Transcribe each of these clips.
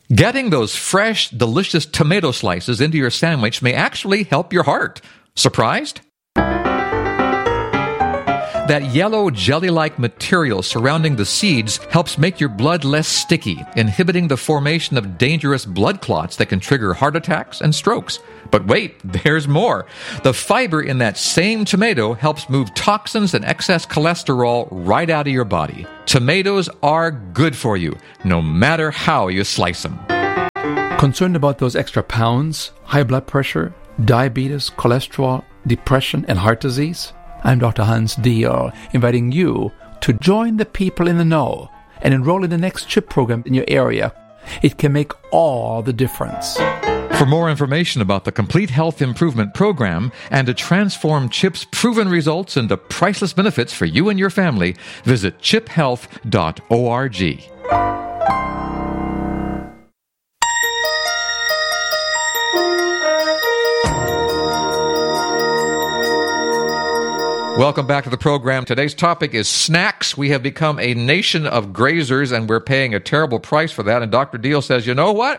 Getting those fresh, delicious tomato slices into your sandwich may actually help your heart. Surprised? That yellow jelly-like material surrounding the seeds helps make your blood less sticky, inhibiting the formation of dangerous blood clots that can trigger heart attacks and strokes. But wait, there's more. The fiber in that same tomato helps move toxins and excess cholesterol right out of your body. Tomatoes are good for you, no matter how you slice them. Concerned about those extra pounds, high blood pressure, diabetes, cholesterol, depression, and heart disease? I'm Dr. Hans Diehl, inviting you to join the people in the know and enroll in the next CHIP program in your area. It can make all the difference. For more information about the Complete Health Improvement Program and to transform CHIP's proven results into priceless benefits for you and your family, visit chiphealth.org. Welcome back to the program. Today's topic is snacks. We have become a nation of grazers, and we're paying a terrible price for that. And Dr. Diehl says, you know what?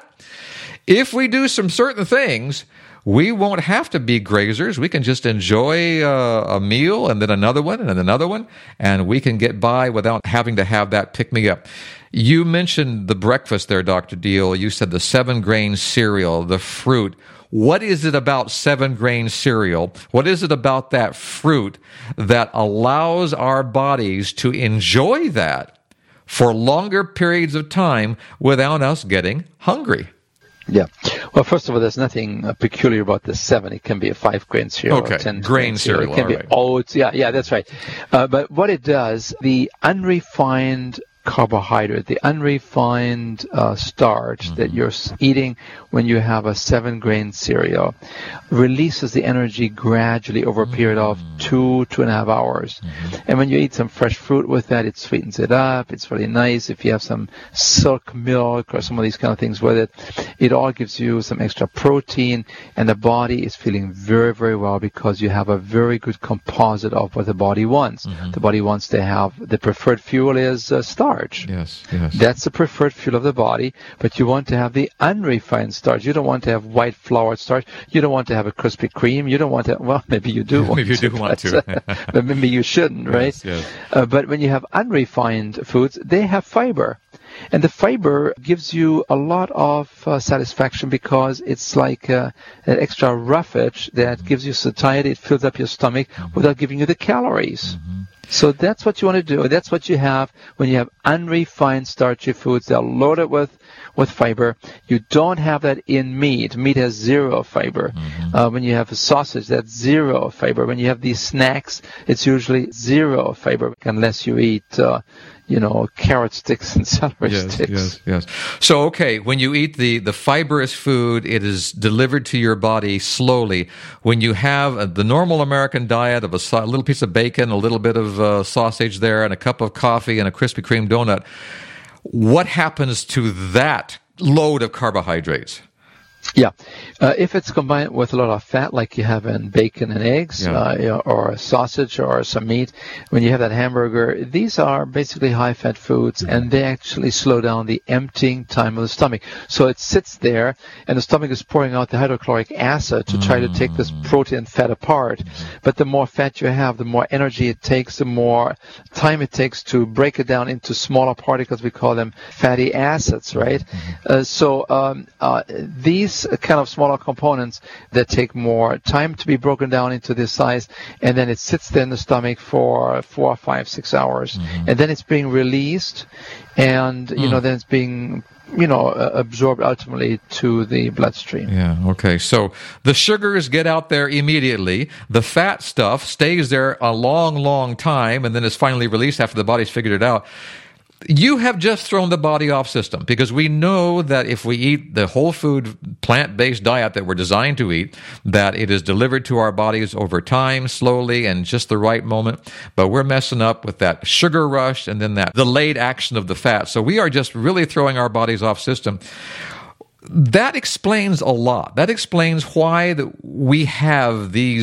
If we do some certain things, we won't have to be grazers. We can just enjoy a meal and then another one and then another one, and we can get by without having to have that pick-me-up. You mentioned the breakfast there, Dr. Diehl. You said the 7-grain cereal, the fruit. What is it about 7-grain cereal? What is it about that fruit that allows our bodies to enjoy that for longer periods of time without us getting hungry? Yeah. Well, first of all, there's nothing peculiar about the 7. It can be a 5-grain cereal. Okay, or 10 grain cereal. It can be oats. Yeah, that's right. But what it does, the unrefined carbohydrate, the unrefined starch that you're eating when you have a 7-grain cereal releases the energy gradually over a period of 2.5 hours. And when you eat some fresh fruit with that, it sweetens it up. It's really nice. If you have some silk milk or some of these kind of things with it, it all gives you some extra protein, and the body is feeling very, very well because you have a very good composite of what the body wants. The body wants to have, the preferred fuel is starch. Yes. That's the preferred fuel of the body, but you want to have the unrefined starch. You don't want to have white floured starch. You don't want to have a Krispy Kreme. You don't want to, well, maybe you do want maybe you to. do want to. But maybe you shouldn't, right? Yes. But when you have unrefined foods, they have fiber. And the fiber gives you a lot of satisfaction because it's like an extra roughage that gives you satiety. It fills up your stomach without giving you the calories. So that's what you want to do. That's what you have when you have unrefined starchy foods. They're loaded with fiber. You don't have that in meat. Meat has 0 fiber. When you have a sausage, that's 0 fiber. When you have these snacks, it's usually 0 fiber unless you eat carrot sticks and celery sticks. Yes. So, okay, when you eat the fibrous food, it is delivered to your body slowly. When you have the normal American diet of a little piece of bacon, a little bit of sausage there, and a cup of coffee and a Krispy Kreme donut, what happens to that load of carbohydrates? Yeah. If it's combined with a lot of fat, like you have in bacon and eggs, or a sausage or some meat, when you have that hamburger, these are basically high-fat foods, and they actually slow down the emptying time of the stomach. So it sits there, and the stomach is pouring out the hydrochloric acid to try to take this protein and fat apart. But the more fat you have, the more energy it takes, the more time it takes to break it down into smaller particles. We call them fatty acids, right? So these kind of smaller components that take more time to be broken down into this size, and then it sits there in the stomach for 4, 5, 6 hours, and then it's being released, and then it's being absorbed ultimately to the bloodstream. Yeah, okay. So the sugars get out there immediately. The fat stuff stays there a long, long time, and then is finally released after the body's figured it out. You have just thrown the body off system, because we know that if we eat the whole food, plant-based diet that we're designed to eat, that it is delivered to our bodies over time, slowly, and just the right moment. But we're messing up with that sugar rush and then that delayed action of the fat. So we are just really throwing our bodies off system. That explains a lot. That explains why we have these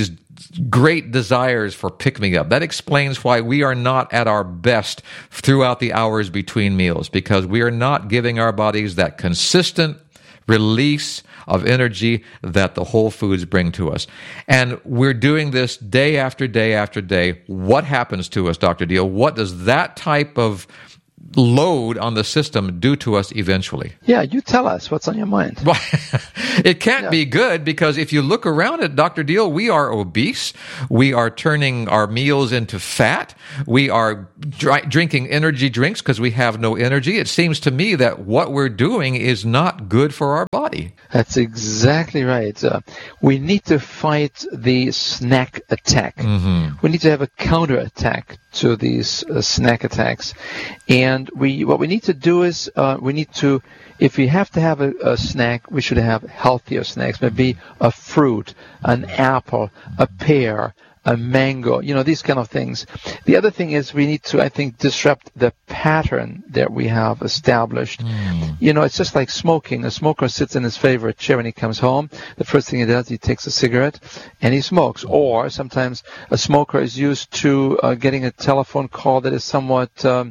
great desires for pick-me-up. That explains why we are not at our best throughout the hours between meals, because we are not giving our bodies that consistent release of energy that the whole foods bring to us. And we're doing this day after day after day. What happens to us, Dr. Deal? What does that type of load on the system do to us eventually? Yeah, you tell us what's on your mind. Well, it can't be good, because if you look around at Dr. Deal, we are obese. We are turning our meals into fat. We are drinking energy drinks because we have no energy. It seems to me that what we're doing is not good for our body. That's exactly right. We need to fight the snack attack. We need to have a counterattack to these snack attacks. And what we need to do is if we have to have a snack, we should have healthier snacks. Maybe a fruit, an apple, a pear, a mango, these kind of things. The other thing is we need to, I think, disrupt the pattern that we have established. It's just like smoking. A smoker sits in his favorite chair when he comes home. The first thing he does, he takes a cigarette and he smokes. Or sometimes a smoker is used to getting a telephone call that is somewhat,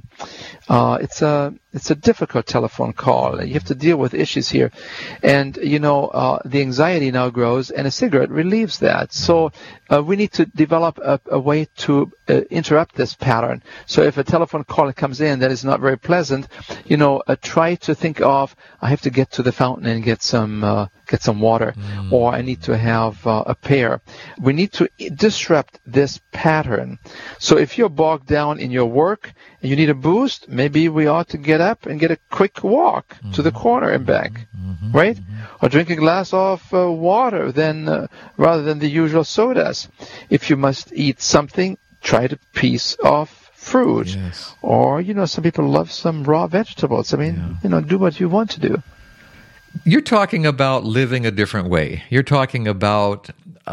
it's a difficult telephone call. You have to deal with issues here. And, the anxiety now grows, and a cigarette relieves that. So we need to develop a way to interrupt this pattern. So if a telephone call comes in that is not very pleasant, try to think of, I have to get to the fountain and get some water, or I need to have a pear. We need to disrupt this pattern. So if you're bogged down in your work and you need a boost, maybe we ought to get up and get a quick walk to the corner and back, right? Or drink a glass of water rather than the usual sodas. If you must eat something, try a piece of fruit. Yes. Or, some people love some raw vegetables. I mean, do what you want to do. You're talking about living a different way. You're talking about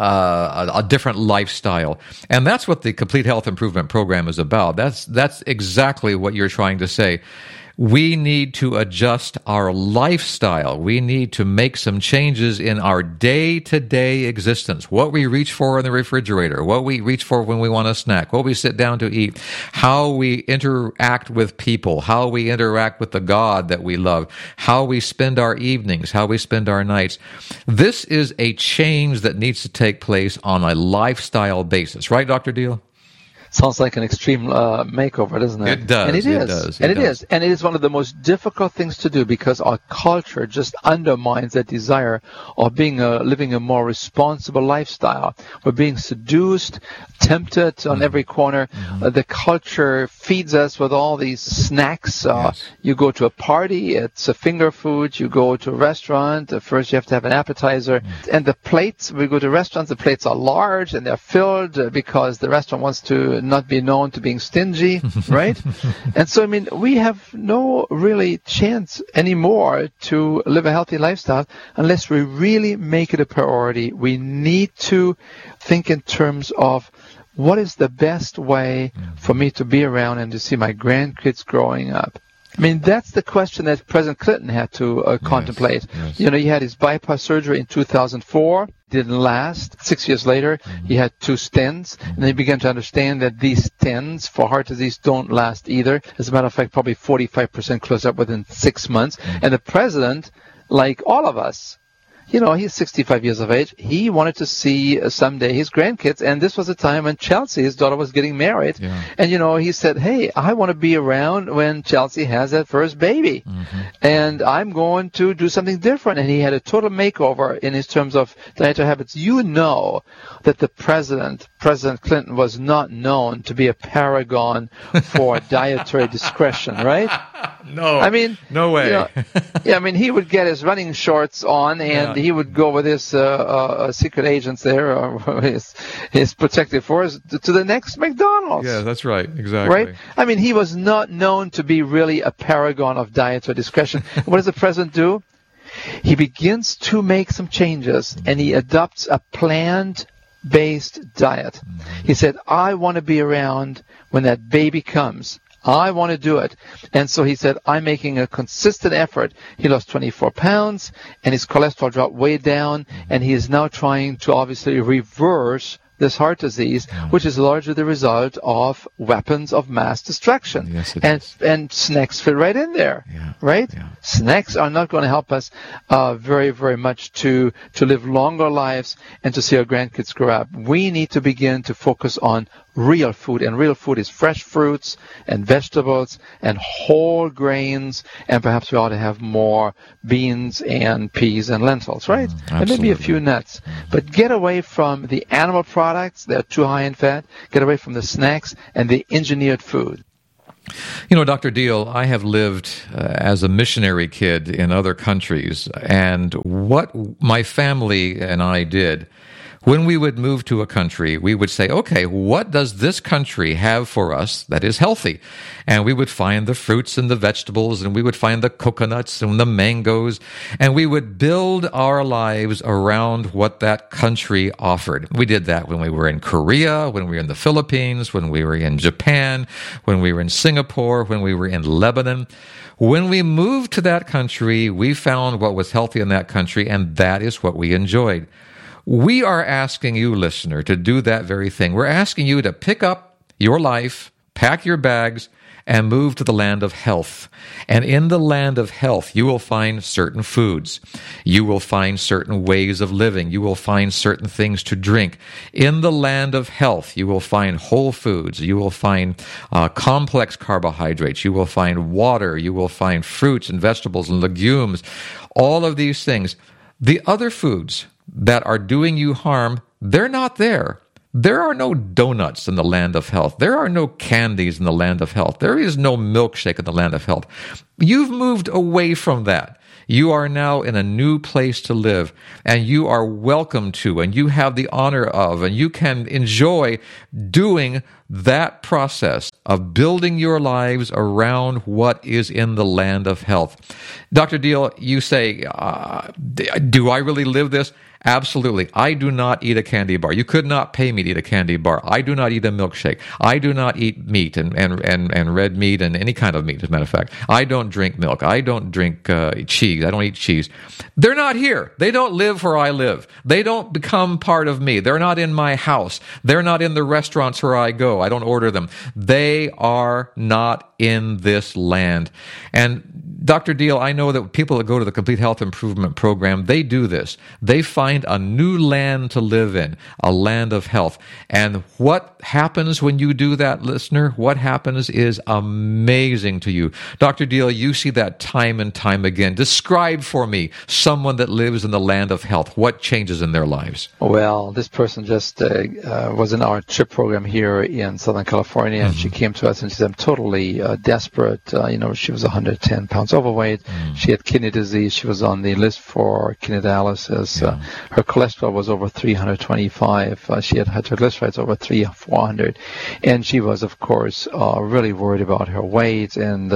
a different lifestyle. And that's what the Complete Health Improvement Program is about. That's exactly what you're trying to say. We need to adjust our lifestyle. We need to make some changes in our day-to-day existence. What we reach for in the refrigerator, what we reach for when we want a snack, what we sit down to eat, how we interact with people, how we interact with the God that we love, how we spend our evenings, how we spend our nights. This is a change that needs to take place on a lifestyle basis. Right, Dr. Deal? Sounds like an extreme makeover, doesn't it? It does. And it is. And it is one of the most difficult things to do, because our culture just undermines that desire of living a more responsible lifestyle. We're being seduced, tempted on every corner. The culture feeds us with all these snacks. You go to a party, it's a finger food. You go to a restaurant, first you have to have an appetizer. And the plates, we go to restaurants, the plates are large and they're filled because the restaurant wants to not be known to being stingy, right? And so, we have no really chance anymore to live a healthy lifestyle unless we really make it a priority. We need to think in terms of what is the best way for me to be around and to see my grandkids growing up. That's the question that President Clinton had to contemplate. Yes. He had his bypass surgery in 2004. Didn't last. 6 years later, he had 2 stents, and then he began to understand that these stents for heart disease don't last either. As a matter of fact, probably 45% close up within 6 months. And the president, like all of us, he's 65 years of age. He wanted to see someday his grandkids, and this was a time when Chelsea, his daughter, was getting married. Yeah. And, he said, hey, I want to be around when Chelsea has that first baby, and I'm going to do something different. And he had a total makeover in his terms of dietary habits. That the President Clinton, was not known to be a paragon for dietary discretion, right? No. No way. He would get his running shorts on, and he would go with his secret agents there, or his protective force, to the next McDonald's. Yeah, that's right. Exactly. Right? He was not known to be really a paragon of dietary discretion. What does the president do? He begins to make some changes, and he adopts a plant-based diet. He said, I want to be around when that baby comes. I want to do it. And so he said, I'm making a consistent effort. He lost 24 pounds, and his cholesterol dropped way down, and he is now trying to obviously reverse this heart disease, which is largely the result of weapons of mass destruction. Yes, it and is. and snacks fit right in there, right? Yeah. Snacks are not going to help us very, very much to live longer lives and to see our grandkids grow up. We need to begin to focus on real food, and real food is fresh fruits and vegetables and whole grains, and perhaps we ought to have more beans and peas and lentils, right? And maybe a few nuts. But get away from the animal products. They're too high in fat. Get away from the snacks and the engineered food. You know, Dr. Deal, I have lived as a missionary kid in other countries, and what my family and I did, when we would move to a country, we would say, okay, what does this country have for us that is healthy? And we would find the fruits and the vegetables, and we would find the coconuts and the mangoes, and we would build our lives around what that country offered. We did that when we were in Korea, when we were in the Philippines, when we were in Japan, when we were in Singapore, when we were in Lebanon. When we moved to that country, we found what was healthy in that country, and that is what we enjoyed. We are asking you, listener, to do that very thing. We're asking you to pick up your life, pack your bags, and move to the land of health. And in the land of health, you will find certain foods. You will find certain ways of living. You will find certain things to drink. In the land of health, you will find whole foods. You will find complex carbohydrates. You will find water. You will find fruits and vegetables and legumes. All of these things. The other foods that are doing you harm, they're not there. There are no donuts in the land of health. There are no candies in the land of health. There is no milkshake in the land of health. You've moved away from that. You are now in a new place to live, and you are welcome to, and you have the honor of, and you can enjoy doing that process of building your lives around what is in the land of health. Dr. Deal, you say, do I really live this? Absolutely. I do not eat a candy bar. You could not pay me to eat a candy bar. I do not eat a milkshake. I do not eat meat and red meat and any kind of meat, as a matter of fact. I don't drink milk. I don't drink cheese. I don't eat cheese. They're not here. They don't live where I live. They don't become part of me. They're not in my house. They're not in the restaurants where I go. I don't order them. They are not in this land. And Dr. Deal, I know that people that go to the Complete Health Improvement Program, they do this. They find a new land to live in, a land of health. And what happens when you do that, listener? What happens is amazing to you. Dr. Deal, you see that time and time again. Describe for me someone that lives in the land of health. What changes in their lives? Well, this person just was in our CHIP program here in Southern California, and she came to us and she said, I'm totally desperate. She was 110 pounds overweight. She had kidney disease. She was on the list for kidney dialysis. Her cholesterol was over 325. She had triglycerides over 400. And she was, of course, really worried about her weight, and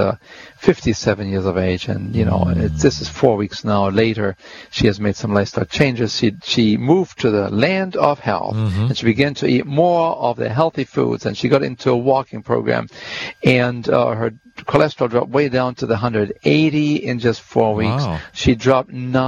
57 years of age. And, this is 4 weeks now later. She has made some lifestyle changes. She moved to the land of health, and she began to eat more of the healthy foods, and she got into a walking program, and her cholesterol dropped way down to the 180 in just 4 weeks. Wow. She dropped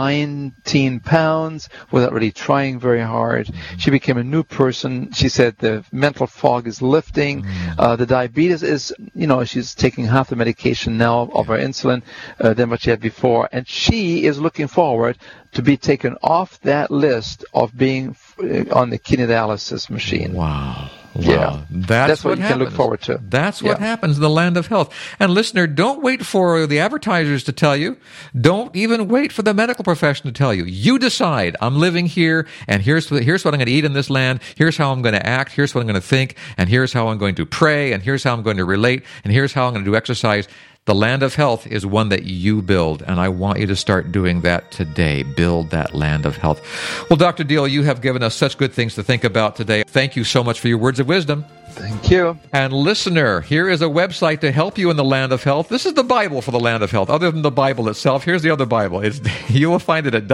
19 pounds without really trying very hard. She became a new person. She said the mental fog is lifting. The diabetes is, she's taking half the medication now of her insulin than what she had before. And she is looking forward to be taken off that list of being on the kidney dialysis machine. Wow. Yeah. That's what you happens. can look forward to. That's what happens in the land of health. And listener, don't wait for the advertisers to tell you. Don't even wait for the medical profession to tell you. You decide, I'm living here, and here's what I'm going to eat in this land. Here's how I'm going to act. Here's what I'm going to think. And here's how I'm going to pray. And here's how I'm going to relate. And here's how I'm going to do exercise. The land of health is one that you build, and I want you to start doing that today. Build that land of health. Well, Dr. Deal, you have given us such good things to think about today. Thank you so much for your words of wisdom. Thank you. And listener, here is a website to help you in the land of health. This is the Bible for the land of health. Other than the Bible itself, here's the other Bible. You will find it at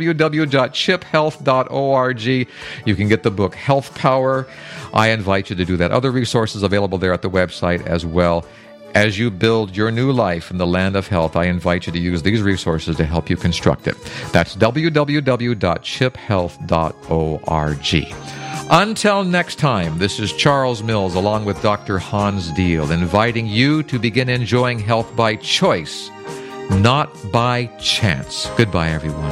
www.chiphealth.org. You can get the book Health Power. I invite you to do that. Other resources available there at the website as well. As you build your new life in the land of health, I invite you to use these resources to help you construct it. That's www.chiphealth.org. Until next time, this is Charles Mills along with Dr. Hans Deal, inviting you to begin enjoying health by choice, not by chance. Goodbye, everyone.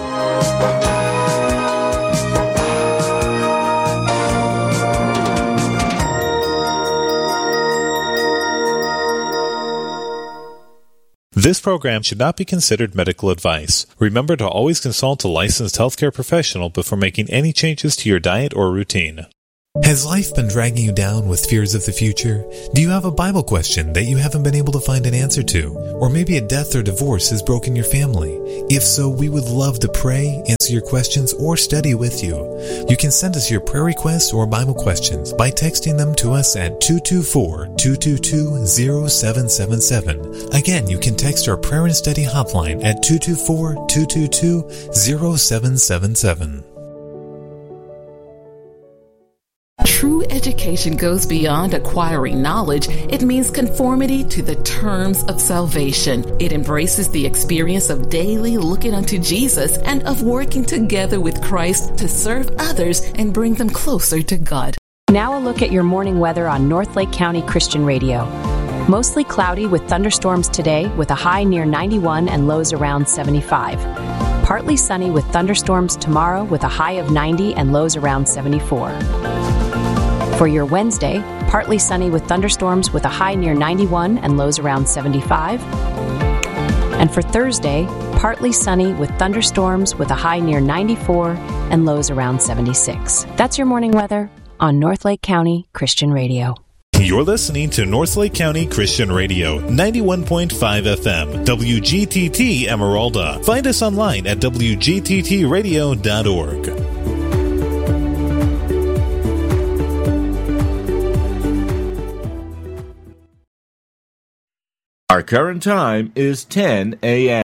This program should not be considered medical advice. Remember to always consult a licensed healthcare professional before making any changes to your diet or routine. Has life been dragging you down with fears of the future? Do you have a Bible question that you haven't been able to find an answer to? Or maybe a death or divorce has broken your family? If so, we would love to pray, answer your questions, or study with you. You can send us your prayer requests or Bible questions by texting them to us at 224-222-0777. Again, you can text our prayer and study hotline at 224-222-0777. True education goes beyond acquiring knowledge. It means conformity to the terms of salvation. It embraces the experience of daily looking unto Jesus and of working together with Christ to serve others and bring them closer to God. Now a look at your morning weather on North Lake County Christian Radio. Mostly cloudy with thunderstorms today with a high near 91 and lows around 75. Partly sunny with thunderstorms tomorrow with a high of 90 and lows around 74. For your Wednesday, partly sunny with thunderstorms with a high near 91 and lows around 75. And for Thursday, partly sunny with thunderstorms with a high near 94 and lows around 76. That's your morning weather on North Lake County Christian Radio. You're listening to North Lake County Christian Radio, 91.5 FM, WGTT Emeralda. Find us online at WGTTradio.org. Our current time is 10 a.m.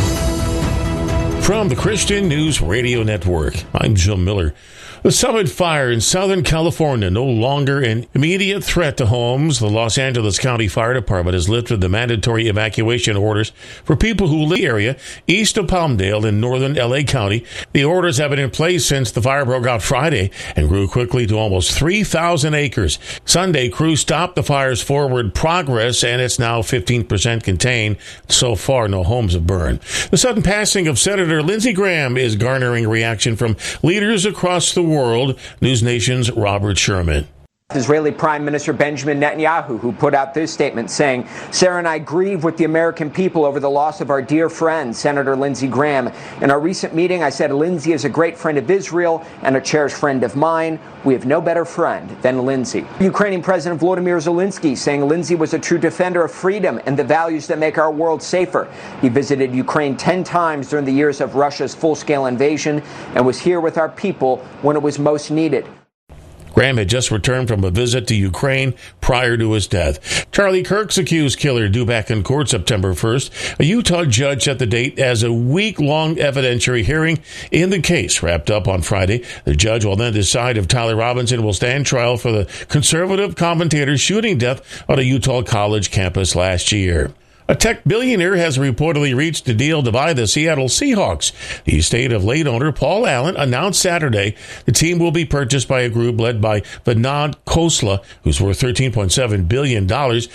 From the Christian News Radio Network, I'm Joe Miller. The Summit Fire in Southern California no longer an immediate threat to homes. The Los Angeles County Fire Department has lifted the mandatory evacuation orders for people who live in the area east of Palmdale in northern LA County. The orders have been in place since the fire broke out Friday and grew quickly to almost 3,000 acres. Sunday, crews stopped the fire's forward progress, and it's now 15% contained. So far, no homes have burned. The sudden passing of Senator Lindsey Graham is garnering reaction from leaders across the world. News Nation's Robert Sherman. Israeli Prime Minister Benjamin Netanyahu, who put out this statement saying, "Sarah and I grieve with the American people over the loss of our dear friend, Senator Lindsey Graham. In our recent meeting, I said Lindsey is a great friend of Israel and a cherished friend of mine. We have no better friend than Lindsey." Ukrainian President Volodymyr Zelensky saying Lindsey was a true defender of freedom and the values that make our world safer. He visited Ukraine 10 times during the years of Russia's full-scale invasion and was here with our people when it was most needed. Graham had just returned from a visit to Ukraine prior to his death. Charlie Kirk's accused killer due back in court September 1st. A Utah judge set the date as a week-long evidentiary hearing in the case wrapped up on Friday. The judge will then decide if Tyler Robinson will stand trial for the conservative commentator's shooting death on a Utah college campus last year. A tech billionaire has reportedly reached a deal to buy the Seattle Seahawks. The estate of late owner Paul Allen announced Saturday the team will be purchased by a group led by Vinod Khosla, who's worth $13.7 billion.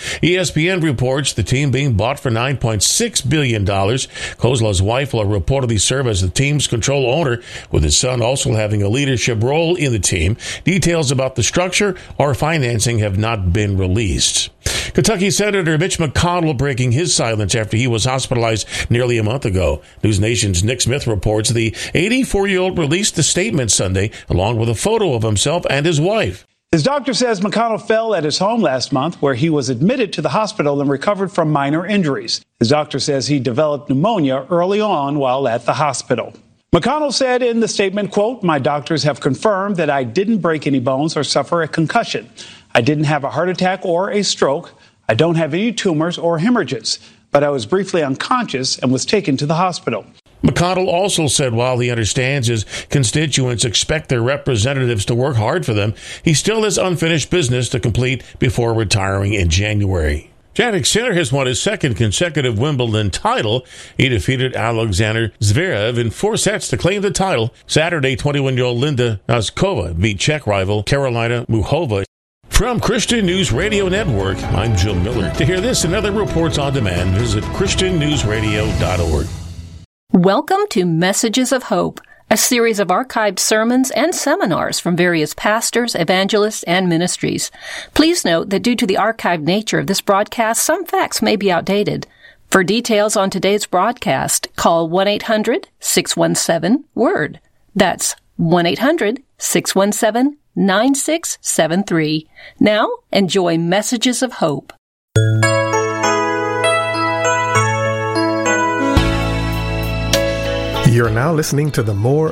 ESPN reports the team being bought for $9.6 billion. Khosla's wife will reportedly serve as the team's control owner, with his son also having a leadership role in the team. Details about the structure or financing have not been released. Kentucky Senator Mitch McConnell breaking his silence after he was hospitalized nearly a month ago. News Nation's Nick Smith reports the 84-year-old released a statement Sunday along with a photo of himself and his wife. His doctor says McConnell fell at his home last month, where he was admitted to the hospital and recovered from minor injuries. His doctor says he developed pneumonia early on while at the hospital. McConnell said in the statement, quote, "My doctors have confirmed that I didn't break any bones or suffer a concussion. I didn't have a heart attack or a stroke. I don't have any tumors or hemorrhages, but I was briefly unconscious and was taken to the hospital." McConnell also said while he understands his constituents expect their representatives to work hard for them, he still has unfinished business to complete before retiring in January. Jannik Sinner has won his second consecutive Wimbledon title. He defeated Alexander Zverev in 4 sets to claim the title. Saturday, 21-year-old Linda Noskova beat Czech rival Karolina Muchova. From Christian News Radio Network, I'm Jim Miller. To hear this and other reports on demand, visit christiannewsradio.org. Welcome to Messages of Hope, a series of archived sermons and seminars from various pastors, evangelists, and ministries. Please note that due to the archived nature of this broadcast, some facts may be outdated. For details on today's broadcast, call 1-800-617-WORD. That's 1-800-617-9673. Now, enjoy Messages of Hope. You're now listening to the More